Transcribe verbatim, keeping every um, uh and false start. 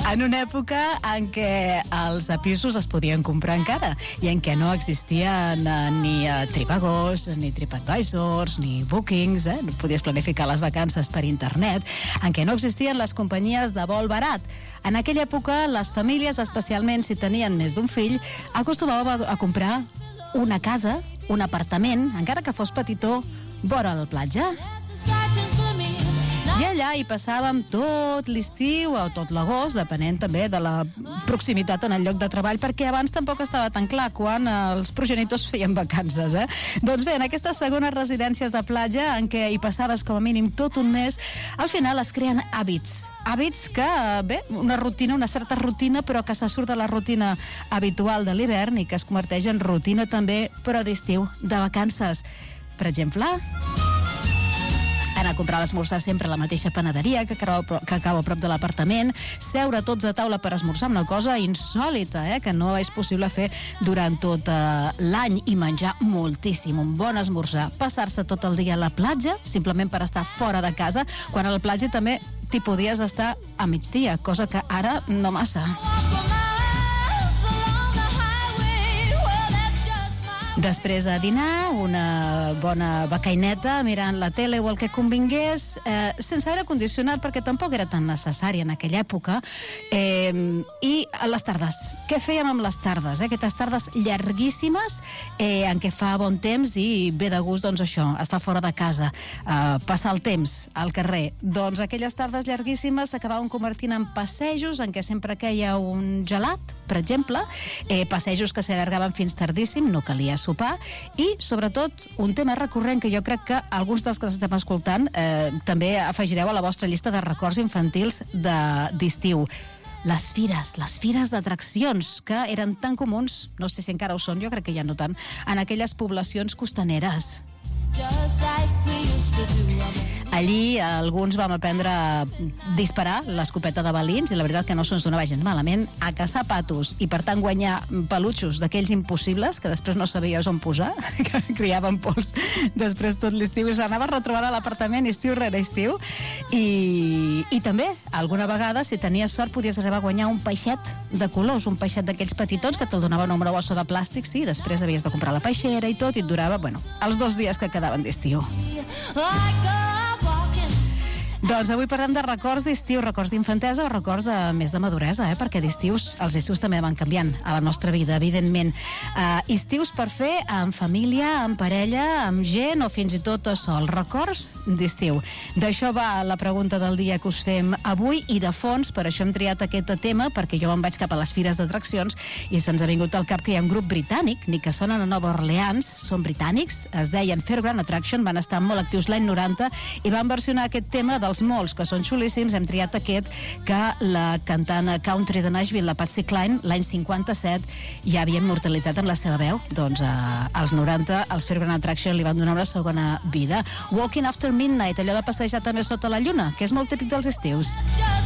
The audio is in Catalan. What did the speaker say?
En una època en què els pisos es podien comprar encara i en què no existien eh, ni eh, Tripagos, ni TripAdvisors, ni Bookings, eh? No podies planificar les vacances per internet, en què no existien les companyies de vol barat. En aquella època, les famílies, especialment si tenien més d'un fill, acostumaven a comprar una casa, un apartament, encara que fos petitó, vora la platja. I allà hi passàvem tot l'estiu o tot l'agost, depenent també de la proximitat en el lloc de treball, perquè abans tampoc estava tan clar quan els progenitors feien vacances, eh? Doncs bé, en aquestes segones residències de platja, en què hi passaves com a mínim tot un mes, al final es creen hàbits. Hàbits que, bé, una rutina, una certa rutina, però que se surt de la rutina habitual de l'hivern i que es converteix en rutina també, però d'estiu, de vacances. Per exemple, anar a comprar l'esmorzar sempre a la mateixa panaderia que cau, que cau a prop de l'apartament, seure tots a taula per esmorzar una cosa insòlita, eh, que no és possible fer durant tot eh, l'any, i menjar moltíssim, un bon esmorzar, passar-se tot el dia a la platja, simplement per estar fora de casa, quan a la platja també t'hi podies estar a migdia, cosa que ara no massa. Després de dinar, una bona becaineta mirant la tele o el que convingués, eh, sense aire condicionat, perquè tampoc era tan necessari en aquella època, eh, i a les tardes. Què fèiem amb les tardes? Eh? Aquestes tardes llarguíssimes, eh, en què fa bon temps i ve de gust, doncs això, estar fora de casa, eh, passar el temps al carrer. Doncs aquelles tardes llarguíssimes s'acabaven convertint en passejos en què sempre queia un gelat, per exemple, eh, passejos que s'allargaven fins tardíssim, no calia sopar, i sobretot un tema recurrent que jo crec que alguns dels que estem escoltant eh, també afegireu a la vostra llista de records infantils d'estiu. Les fires, les fires d'atraccions que eren tan comuns, no sé si encara ho són, jo crec que ja no tant, en aquelles poblacions costaneres. Allí alguns vam aprendre a disparar l'escopeta de balins i la veritat que no se'ns donava gens malament, a caçar patos i per tant guanyar pelutxos d'aquells impossibles que després no sabíeu on posar, que criaven pols després tot l'estiu i s'anava retrobant a l'apartament estiu rere estiu. I, i també alguna vegada, si tenies sort, podies arribar a guanyar un peixet de colors, un peixet d'aquells petitons que te'l donaven una bossa de plàstic, sí, després havies de comprar la peixera i tot, i et durava, bueno, els dos dies que quedaven d'estiu. Doncs avui parlem de records d'estiu, records d'infantesa o records de més de maduresa, eh? Perquè d'estius, els estius també van canviant a la nostra vida, evidentment. Uh, estius per fer amb família, amb parella, amb gent o fins i tot sol. Records d'estiu. D'això va la pregunta del dia que us fem avui, i de fons, per això hem triat aquest tema, perquè jo me'n vaig cap a les fires d'atraccions i se'ns ha vingut al cap que hi ha un grup britànic, ni que sonen a Nova Orleans, són britànics, es deien Fairground Attraction, van estar molt actius l'any noranta i van versionar aquest tema dels molts que són xulíssims. Hem triat aquest que la cantant country de Nashville, la Patsy Cline, l'any cinquanta-set ja havia immortalitzat en la seva veu. Doncs eh, als noranta els Fairground Attraction li van donar una segona vida. Walking After Midnight, allò de passejar també sota la lluna, que és molt típic dels estius.